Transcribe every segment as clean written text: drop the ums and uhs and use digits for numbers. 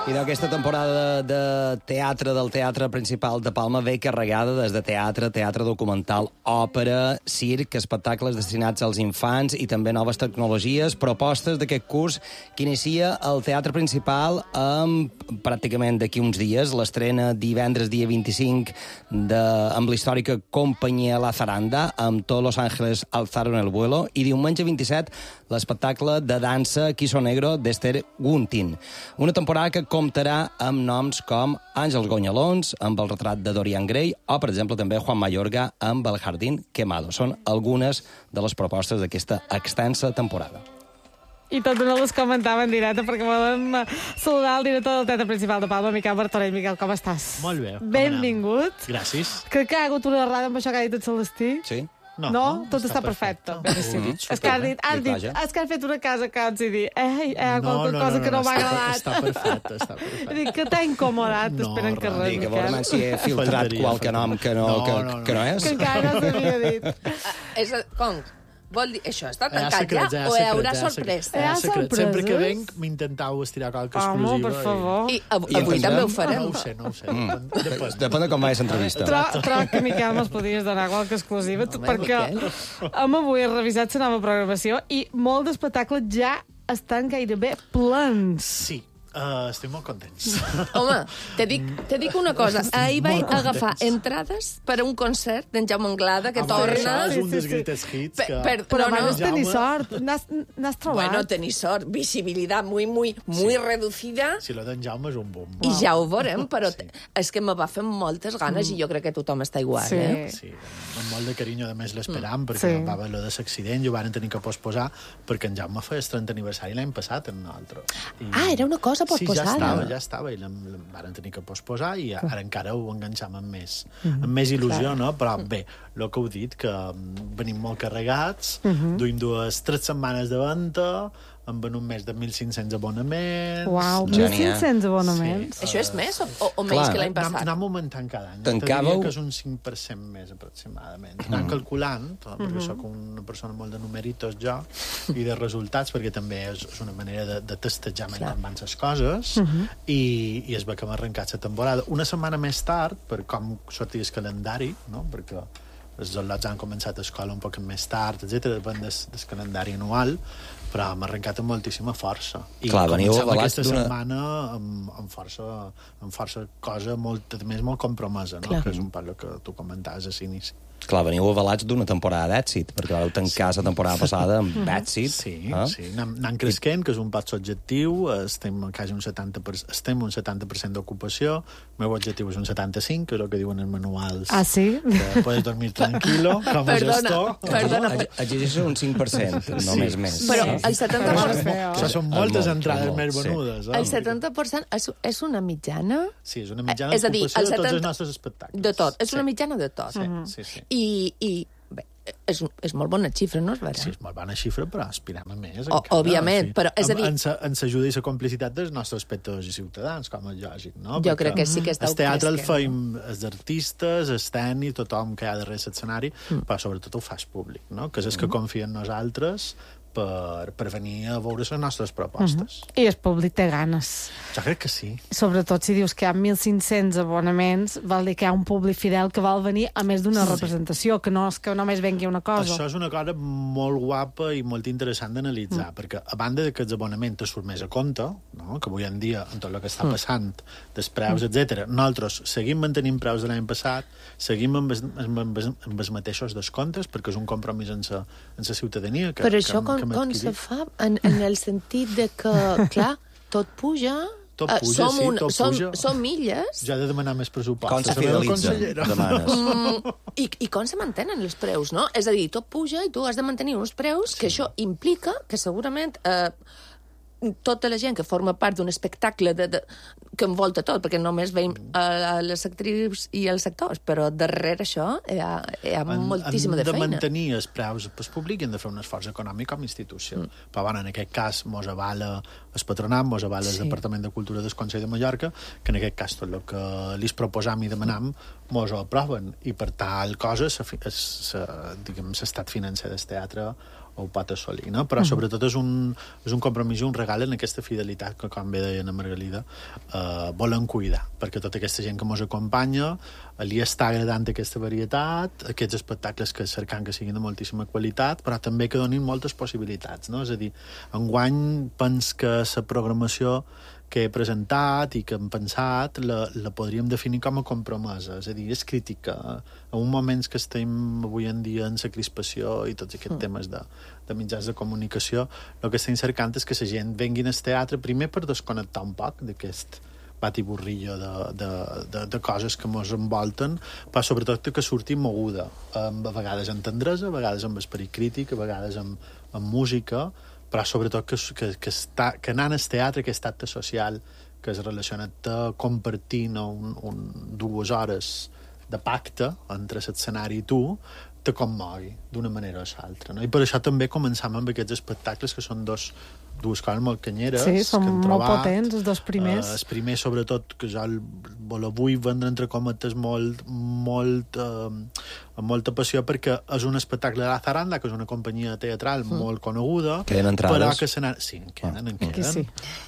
Idò, aquesta temporada de teatre del Teatre Principal de Palma ve carregada des de teatre, teatre documental, òpera, circ, espectacles destinats als infants i també noves tecnologies, propostes d'aquest curs que inicia el Teatre Principal amb, pràcticament d'aquí uns dies, l'estrena divendres dia 25 amb la històrica companyia La Zaranda, amb Todos los ángeles alzaron el vuelo, i diumenge 27 l'espectacle de dansa Quiso Negro d'Esther Guntin. Una temporada que comptarà amb noms com Àngels Gonyalons, amb el retrat de Dorian Gray, o, per exemple, també Juan Mayorga amb El Jardín Quemado. Són algunes de les propostes d'aquesta extensa temporada. I tot no les comentava en directe perquè volem saludar el director del Teatre Principal de Palma, Miquel Martorell. Miquel, com estàs? Molt bé. Benvingut. Gràcies. Crec que hi ha hagut una errada amb això que ha dit el Celestí. Sí? No? Tot està perfecte. És que has fet una casa que has dit hi ha qualque cosa que no m'ha agradat. Està perfecte, està perfecte. Dic que t'ha incomodat esperant que res, Miquel. Que veurem si he filtrat qualque nom que no és. Que encara no s'havia dit. Com? Vol dir, això està tancat ja o hi haurà sorpresa? Hi ha sorpreses? Sempre que venc m'intentau estirar qualque exclusiva. Home, per favor. I avui també ho farem. No ho sé. Depèn de com va l'entrevista. Troc que, Miquel, me'ls podries donar qualque exclusiva, perquè hem avui revisat la nova programació i molts d'espectacles ja estan gairebé plens. Sí. Estic molt contents. Home, te dic una cosa. Ahir vaig agafar entrades per a un concert d'en Jaume Anglada que torna... Això és un dels greatest hits. Però vas tenir sort. N'has trobat? Bueno, tenir sort. Visibilitat muy reducida. Si lo d'en Jaume és un boom. I ja ho veurem, però és que me va fer moltes ganes i jo crec que tothom està igual. Sí, amb molt de carinyo, a més l'esperam, perquè va haver lo de l'accident i ho van tenir que posposar, perquè en Jaume feia el 30 aniversari l'any passat en nosaltres. Era una cosa posposada. Sí, ja estava, i van tenir que posposar i ara encara ho enganxam amb més il·lusió, no? Però bé, el que heu dit, que venim molt carregats, duim 3 setmanes de venda, han venut més de 1.500 abonaments... Uau, 1.500 abonaments? Sí. Això és més o menys que l'any passat? Anem augmentant cada any. Tancàveu... que és un 5% més, aproximadament. Anem calculant, perquè soc una persona molt de numeritos jo, i de resultats, perquè també és una manera de testejar mentre van les coses, i es ve que hem arrencat la temporada. Una setmana més tard, per com sortia el calendari, no? Perquè els al·lots han començat a escola un poc més tard, etc. Depèn del calendari anual, però hem arrencat amb moltíssima força. I comencem aquesta setmana amb força cosa, molt compromesa, no? Que és un poc el que tu comentaves a l'inici. Clar, veniu avalats d'una temporada d'èxit, perquè vau tancar la temporada passada amb èxit. Sí, anant cresquent, que és un pas objectiu, estem quasi un 70% d'ocupació, el meu objectiu és un 75%, que és el que diuen els manuals. Ah, sí? Que podes dormir tranquil·lo, com a gestor. Perdona. Exigeixes un 5%, només més. Però el 70%... Això són moltes entrades més venudes. El 70% és una mitjana? Sí, és una mitjana d'ocupació de tots els nostres espectacles. De tot, és una mitjana de tot. Sí. I bé, és molt bona xifra, no és vera? Sí, és molt bona xifra, però aspirem a més. Òbviament, però és a dir... En l'ajuda i la complicitat dels nostres espectadors i ciutadans, com és lògic, no? Jo crec que sí que esteu... El teatre el feim els artistes, els tècnics, tothom que hi ha darrere l'escenari, però sobretot ho fa el públic, no? Que és el que confia en nosaltres per venir a veure les nostres propostes. I el públic té ganes. Jo crec que sí. Sobretot si dius que hi ha 1.500 abonaments, vol dir que hi ha un públic fidel que vol venir a més d'una representació, que no és que només vengui una cosa. Això és una cosa molt guapa i molt interessant d'analitzar, perquè a banda de que els abonaments surt més a compte, no? Que avui en dia, amb tot el que està passant, dels preus, etc., nosaltres seguim mantenint preus de l'any passat, seguim amb els mateixos descomptes, perquè és un compromís en la ciutadania. Però això com se fa? En el sentit de que, clar, tot puja... Tot puja, puja. Som milles. Ja he de demanar més pressupost. Com se fidelitza, demanes? I com se mantenen els preus, no? És a dir, tot puja i tu has de mantenir uns preus que això implica que segurament... tota la gent que forma part d'un espectacle que envolta tot, perquè només veiem les actrius i els actors, però darrere això hi ha moltíssima de feina. Han de mantenir els preus pel públic i han de fer un esforç econòmic com a institució. Però, bueno, en aquest cas, mos avala el Patronat, mos avala el Departament de Cultura del Consell de Mallorca, que en aquest cas tot el que li proposam i demanam mos ho aproven, i per tal cosa l'estat financer del teatre pot assolir, no? Però sobretot és un compromís i un regal en aquesta fidelitat que, com bé deia la Margalida, volen cuidar, perquè tota aquesta gent que mos acompanya li està agradant aquesta varietat, aquests espectacles que cercant que siguin de moltíssima qualitat, però també que donin moltes possibilitats, no? És a dir, enguany pens que la programació que he presentat i que hem pensat la podríem definir com a compromesa, és a dir, és crítica. En un moments que estem avui en dia en la crispació i tots aquests temes de mitjans de comunicació, el que estem cercant és que la gent vengui al teatre primer per desconnectar un poc d'aquest batiburrillo de coses que ens envolten, però sobretot que surti moguda, a vegades amb tendresa, a vegades amb esperit crític, a vegades amb música, però sobretot que anant al teatre, aquest acte social que es relaciona a compartir dues hores de pacte entre l'escenari i tu, te commogui d'una manera o l'altra. No? I per això també començam amb aquests espectacles que són dues coses molt canyeres. Sí, són que molt potents, els dos primers. Els primers, sobretot, que jo la vull vendre entre cometes amb molta passió, perquè és un espectacle de la Zaranda, que és una companyia teatral molt coneguda. Queden entrades? Però que sí, en queden. Sí.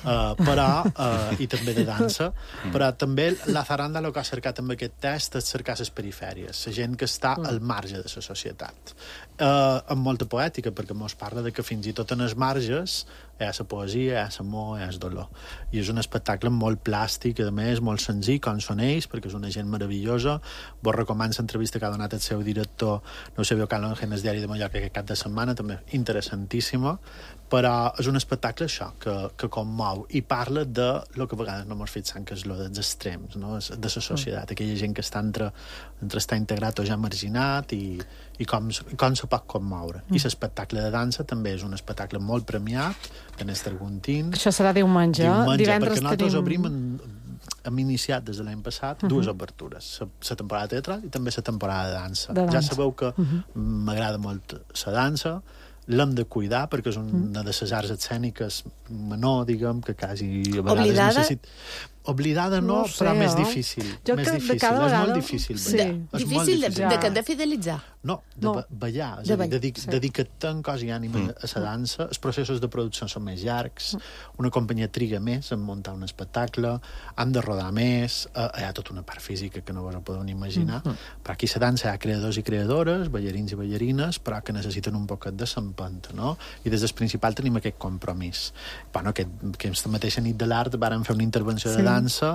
I també de dansa. Però també la Zaranda el que ha cercat amb aquest test és cercar les perifèries, la gent que està al marge de la societat. Amb molta poètica, perquè mos parla de que fins i tot en els marges hi ha la poesia, hi ha l'amor, hi ha el dolor. I és un espectacle molt plàstic, a més, molt senzill, com són ells, perquè és una gent meravellosa. Vos recomano l'entrevista que ha donat el seu director, Eusebio Calón, en el diari de Mallorca, aquest cap de setmana, també interessantíssima, però és un espectacle, això, que commou, i parla de lo que a vegades no m'ho fet sang, que és lo dels extrems, no? De la societat, aquella gent que està entre estar integrat o ja marginat, i com se pot commoure. I l'espectacle de dansa també és un espectacle molt premiat, en Estarguntín. Això serà diumenge. Divendres perquè nosaltres obrim, hem iniciat des de l'any passat dues obertures, la temporada teatral i també la temporada de dansa. Ja sabeu que m'agrada molt la dansa, l'hem de cuidar perquè és una de les arts escèniques menor, diguem, que quasi a vegades oblidada no, però més difícil. Jo més crec difícil. que cada vegada... És molt difícil ballar. Sí. Difícil de fidelitzar. No, ballar. És a dir, dedicar-te en cos i ànima a la dansa. Els processos de producció són més llargs, una companyia triga més en muntar un espectacle, han de rodar més, hi ha tota una part física que no vos ho podeu ni imaginar, però aquí a la dansa hi ha creadors i creadores, ballarins i ballarines, però que necessiten un poquet de s'empenta, no? I des del principal tenim aquest compromís. Bueno, aquesta mateixa nit de l'art vàrem fer una intervenció de dansa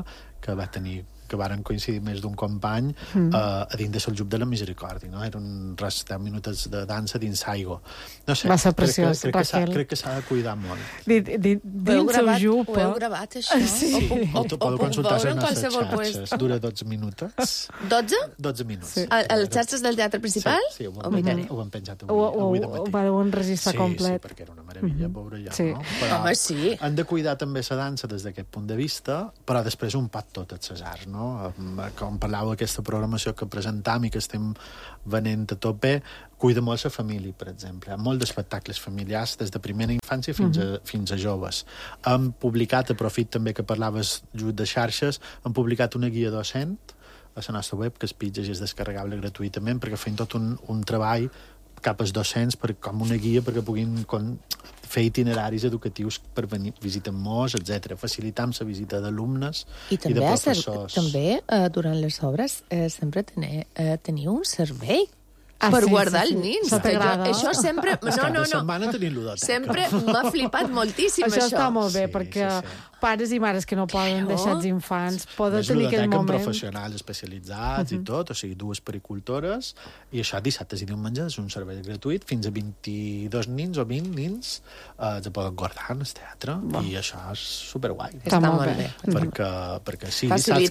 que varen coincidir més d'un company a dins de l'Aljub de la Misericòrdia, no? Eren 10 minuts de dansa dins aigua. No sé, va ser preciós, Raquel. Crec que s'ha de cuidar molt. Dins Aljub. Ho heu gravat, això? Sí. Ho podeu consultar a les nostres xarxes. Dura 12 minuts. 12? 12 minuts. Sí. A les xarxes del teatre principal? Sí, ho hem penjat avui de matí. Ho vau enregistrar complet. Sí, perquè era una meravella, veure ja, no? Però, home, sí. Han de cuidar també la dansa des d'aquest punt de vista, però després un pat tot a les arts, no? Com parlàveu d'aquesta programació que presentam i que estem venent a tope, cuida molt la família, per exemple. Hi ha molts d'espectacles familiars des de primera infància fins a joves. Hem publicat, aprofit també que parlaves de xarxes, hem publicat una guia docent a la nostra web, que es pitja i és descarregable gratuïtament, perquè fem tot un treball cap als docents com una guia perquè puguin fer itineraris educatius per venir, visitar-nos, etc. Facilitar la visita d'alumnes i de professors. També, durant les obres, sempre teniu un servei per guardar els nins. Això sempre... No. Setmana tenim ludoteca. Sempre m'ha flipat moltíssim, això. Això està molt bé, perquè pares i mares que no poden deixar els infants poden tenir aquell moment. Amb professionals especialitzats i tot, o sigui, dues pericultores, i això dissabtes i diumenges és un servei gratuït, fins a 22 nins o 20 nins se poden guardar en el teatre, i això és superguai. Està molt bé. Perquè sí,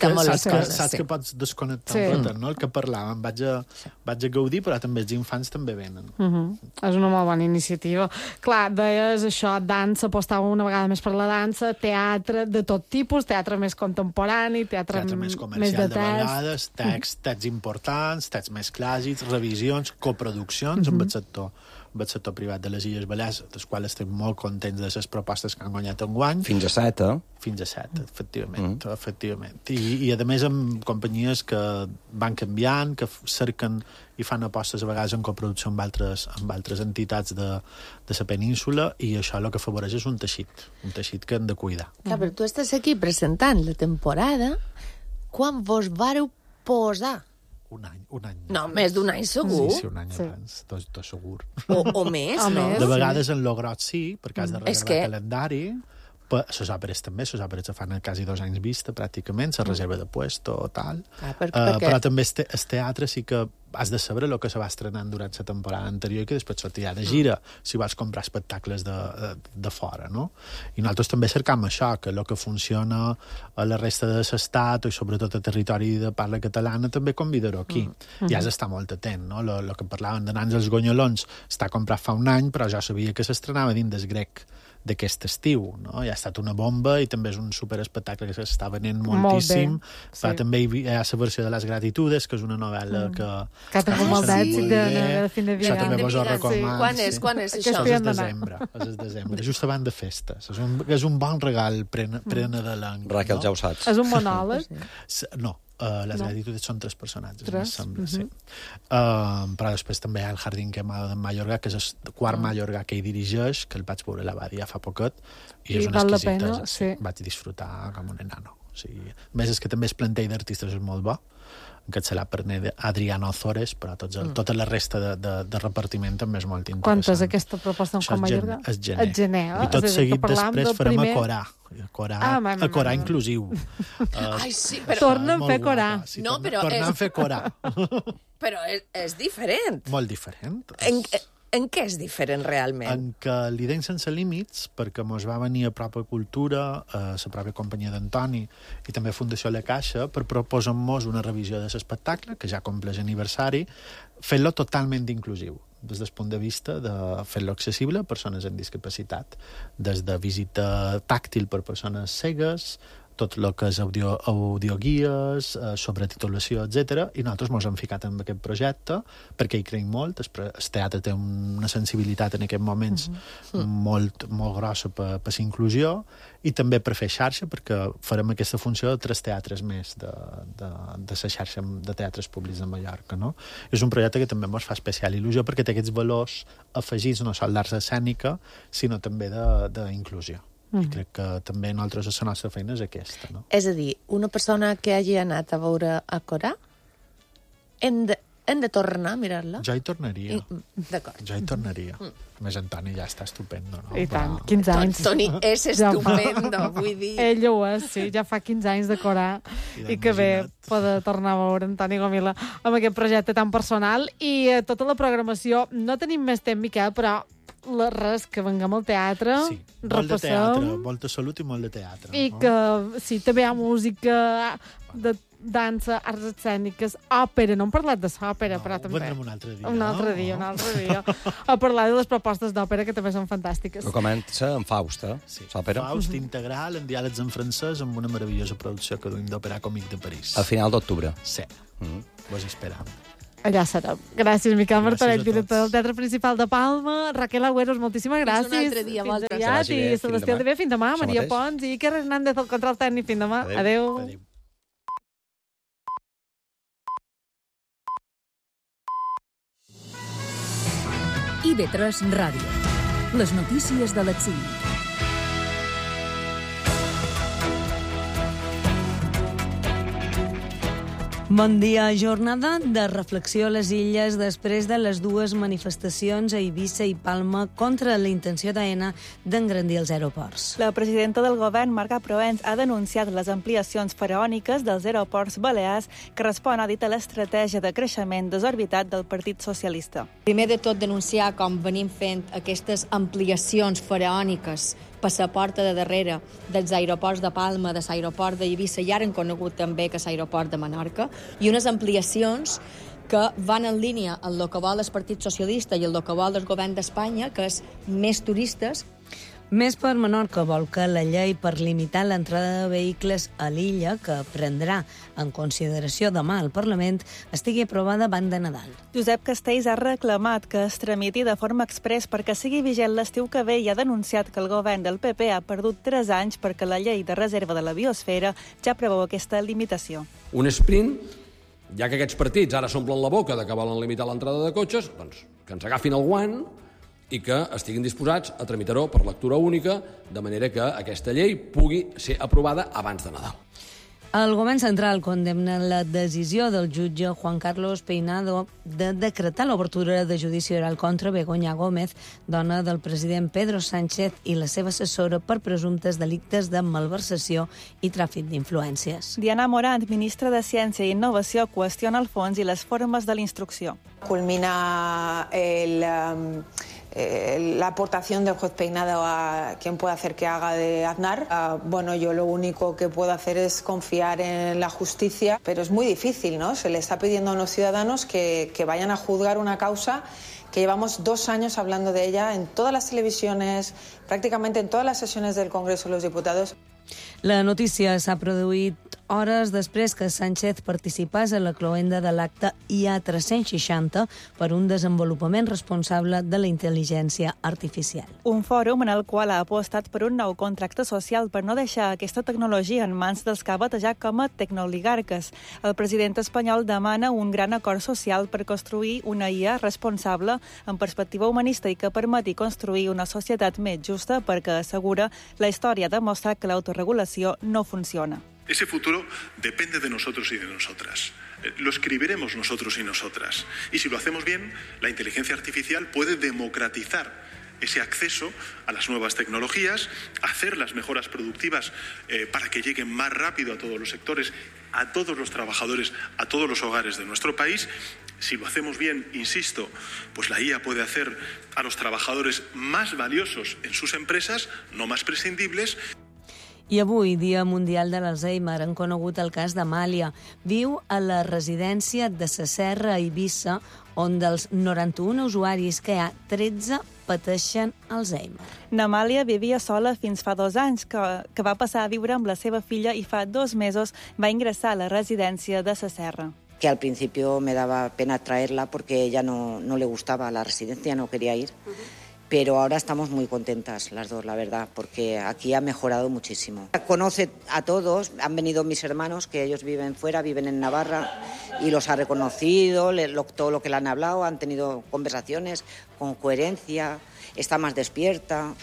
saps que pots desconnectar un rato, no? El que parlàvem, vaig a gaudir, però també els infants també venen. És una molt bona iniciativa. Clar, deies això, dansa, apostava una vegada més per la dansa, teatre de tot tipus, teatre més contemporani, teatre més comercial de vegades, texts importants, texts més clàssics, revisions, coproduccions amb el sector privat de les Illes Balears, dels quals estem molt contents de les propostes que han guanyat enguany. Fins a 7, Fins a 7, efectivament. I a més amb companyies que van canviant, que cerquen i fan apostes a vegades en coproducció amb altres entitats de la península, i això el que afavoreix és un teixit que hem de cuidar. Clar, però tu estàs aquí presentant la temporada quan vos vareu posar. Un any. No, més d'un any segur. Sí, un any abans, tot segur. O més, no? De vegades en Logrot sí, perquè has de reservar calendari. Les òperes també, les òperes fan quasi 2 anys vista, pràcticament, la reserva de puesto o tal. Però també el teatre sí que has de saber el que se va estrenant durant la temporada anterior i que després sortirà de gira, si vas comprar espectacles de fora, no? I nosaltres també cercam això, que el que funciona a la resta de l'estat, i sobretot a territori de parla catalana, també convidar-ho aquí. I has d'estar molt atent, no? El que parlaven de Nans els Gonyolons està comprat fa un any, però jo sabia que s'estrenava dins del grec d'aquest estiu, no? I ha estat una bomba i també és un superespectacle que s'està venent moltíssim. També hi ha la versió de Les Gratitudes, que és una novel·la que ha tingut molt d'èxit de fin de Vigan. Això també vos ho recomano. Quan és això? És el desembre, just abans de festes. És un bon regal pre-nadalenc. Raquel, ja ho saps. És un monòleg? No. Les Gratitudes són 3 personatges, em sembla, sí. Però després també hi ha el Jardín Quemado de Mallorca, que és el quart Mallorca que hi dirigeix, que el vaig veure a l'Abadia fa poquet, i és una exquisitesa. Vaig disfrutar com un enano. A més, és que també el plantell d'artistes és molt bo, que se l'ha prenut Adriano Ozores, però tota la resta de repartiment també és molt interessant. Quan és aquesta proposta com Mallorca? És gener. I tot seguit després farem a Corà. A Corà inclusiu. Ai, sí, però... Torna a fer Corà. Torna a fer Corà. Però és diferent. Molt diferent. En què és diferent realment? En què l'Ident Sense Límits, perquè mos va venir a Propa Cultura, la pròpia companyia d'Antoni i també Fundació La Caixa, per proposar-nos una revisió de l'espectacle, que ja compleix aniversari, fent-lo totalment inclusiu, des del punt de vista de fer-lo accessible a persones amb discapacitat, des de visita tàctil per persones cegues, tot el que és audioguies, sobretitulació, etc. I nosaltres ens hem ficat en aquest projecte perquè hi creiem molt. El teatre té una sensibilitat en aquests moments molt grossa per la inclusió i també per fer xarxa, perquè farem aquesta funció de 3 teatres més de la xarxa de teatres públics de Mallorca. No? És un projecte que també ens fa especial il·lusió perquè té aquests valors afegits no sols d'arts escènica, sinó també d'inclusió. I crec que també nosaltres la nostra feina és aquesta, no? És a dir, una persona que hagi anat a veure a Corà hem de tornar a mirar-la? Jo hi tornaria. D'acord. Jo hi tornaria. A més, Antoni ja està estupendo, no? I tant, 15 anys. Toni és estupendo, vull dir. Ell ho és, sí, ja fa 15 anys de Corà. I que bé poder tornar a veure Antoni Gomila amb aquest projecte tan personal. I tota la programació, no tenim més temps, Miquel, però res, que venguem al teatre, sí, molt de teatre, molta salut i molt de teatre. I que, sí, també hi ha música, de dansa, arts escèniques, òpera. No hem parlat de l'òpera, però també. Vendrem un altre dia. Un altre dia. A parlar de les propostes d'òpera, que també són fantàstiques. Que comença amb Faust, Sí, l'òpera. Faust integral, en diàlegs en francès, amb una meravellosa producció que duim d'Òpera Còmic de París. A final d'octubre. Sí. Vos esperam. Allà serem. Gràcies, Miquel Martorell, director del Teatre Principal de Palma. Raquel Agüeros, moltíssimes gràcies. Fins un altre dia, Fins aviat. I Celestí Aldevé, fins demà. Maria Pons i Iker Hernández, el control tècnic. Fins demà. Adéu. IB3 Ràdio. Les notícies de les 5. Bon dia. Jornada de reflexió a les Illes després de les 2 manifestacions a Eivissa i Palma contra la intenció d'AENA d'engrandir els aeroports. La presidenta del govern, Marga Proens, ha denunciat les ampliacions faraòniques dels aeroports balears que respon, ha dit, a l'estratègia de creixement desorbitat del Partit Socialista. Primer de tot, denunciar com venim fent aquestes ampliacions faraòniques per la porta de darrere dels aeroports de Palma, de l'aeroport d'Eivissa i ara hem conegut també que l'aeroport de Menorca, i unes ampliacions que van en línia amb el que vol el Partit Socialista i el que vol el govern d'Espanya, que és més turistes. Més per Menorca vol que la llei per limitar l'entrada de vehicles a l'illa, que prendrà en consideració demà al Parlament, estigui aprovada abans de Nadal. Josep Castells ha reclamat que es tramiti de forma express perquè sigui vigent l'estiu que ve i ha denunciat que el govern del PP ha perdut 3 anys perquè la llei de reserva de la biosfera ja preveu aquesta limitació. Un sprint, ja que aquests partits ara s'omplen la boca de que volen limitar l'entrada de cotxes, doncs que ens agafin el guant i que estiguin disposats a tramitar-ho per lectura única, de manera que aquesta llei pugui ser aprovada abans de Nadal. El govern central condemna la decisió del jutge Juan Carlos Peinado de decretar l'obertura de judici oral contra Begoña Gómez, dona del president Pedro Sánchez i la seva assessora per presumptes delictes de malversació i tràfic d'influències. Diana Morant, ministra de Ciència i Innovació, qüestiona el fons i les formes de la instrucció. Culmina la aportación del juez Peinado a quien puede hacer que haga de Aznar. Bueno, yo lo único que puedo hacer es confiar en la justicia, pero es muy difícil, ¿no? Se le está pidiendo a unos ciudadanos que vayan a juzgar una causa que llevamos 2 años hablando de ella en todas las televisiones, prácticamente en todas las sesiones del Congreso de los Diputados. La notícia s'ha produït hores després que Sánchez participés a la cloenda de l'acte IA360 per un desenvolupament responsable de la intel·ligència artificial. Un fòrum en el qual ha apostat per un nou contracte social per no deixar aquesta tecnologia en mans dels que ha batejat com a tecnooligarques. El president espanyol demana un gran acord social per construir una IA responsable amb perspectiva humanista i que permeti construir una societat més justa perquè, assegura, la història ha demostrat que l'autorregulació no funciona. Ese futuro depende de nosotros y de nosotras. Lo escribiremos nosotros y nosotras. Y si lo hacemos bien, la inteligencia artificial puede democratizar ese acceso a las nuevas tecnologías, hacer las mejoras productivas para que lleguen más rápido a todos los sectores, a todos los trabajadores, a todos los hogares de nuestro país. Si lo hacemos bien, insisto, pues la IA puede hacer a los trabajadores más valiosos en sus empresas, no más prescindibles. I avui, Dia Mundial de l'Alzheimer, han conegut el cas d'Amàlia. Viu a la residència de Sa Serra a Eivissa, on dels 91 usuaris que hi ha, 13 pateixen Alzheimer. N'Amàlia vivia sola fins fa 2 anys, que va passar a viure amb la seva filla i fa 2 mesos va ingressar a la residència de Sa Serra. Que al principio me daba pena traerla porque ella no le gustaba la residencia, no quería ir. Pero ahora estamos muy contentas las dos, la verdad, porque aquí ha mejorado muchísimo. Conoce a todos, han venido mis hermanos, que ellos viven fuera, viven en Navarra, y los ha reconocido, todo lo que le han hablado, han tenido conversaciones con coherencia, está más despierta.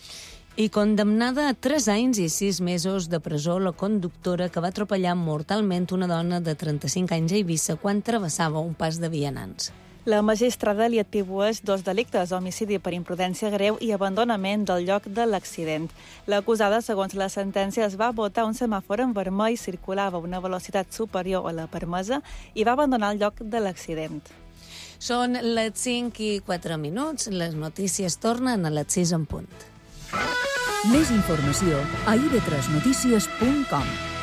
I condemnada a 3 anys i 6 mesos de presó la conductora que va atropellar mortalment una dona de 35 anys a Eivissa quan travessava un pas de vianants. La magistrada li atribueix 2 delictes, homicidi per imprudència greu i abandonament del lloc de l'accident. L'acusada, segons la sentència, es va botar un semàfor en vermell, circulava a una velocitat superior a la permesa i va abandonar el lloc de l'accident. Són les 5:04. Les notícies tornen a les 6 en punt. Més informació a ib3notícies.com.